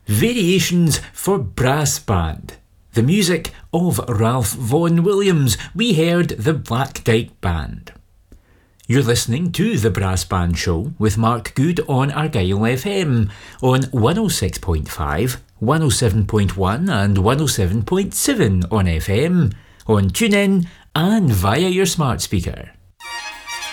Variations for Brass Band. The music of Ralph Vaughan Williams. We heard the Black Dyke Band. You're listening to The Brass Band Show with Mark Good on Argyll FM on 106.5, 107.1 and 107.7 on FM, on TuneIn and via your smart speaker.